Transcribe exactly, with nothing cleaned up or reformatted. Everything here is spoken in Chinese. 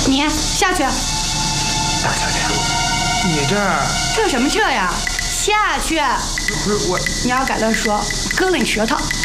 你下去。 大小姐，你这这什么这呀？下去！ 不是我， 你要敢乱说，割了你舌头！